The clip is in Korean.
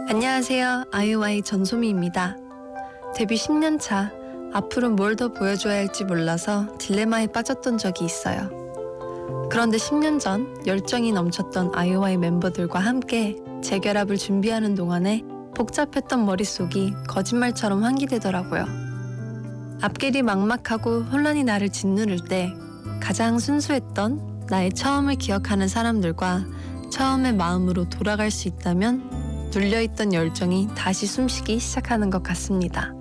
안녕하세요. 아이오아이 전소미입니다. 데뷔 10년 차, 앞으로 뭘 더 보여줘야 할지 몰라서 딜레마에 빠졌던 적이 있어요. 그런데 10년 전 열정이 넘쳤던 아이오아이 멤버들과 함께 재결합을 준비하는 동안에 복잡했던 머릿속이 거짓말처럼 환기되더라고요. 앞길이 막막하고 혼란이 나를 짓누를 때 가장 순수했던 나의 처음을 기억하는 사람들과 처음의 마음으로 돌아갈 수 있다면 눌려있던 열정이 다시 숨쉬기 시작하는 것 같습니다.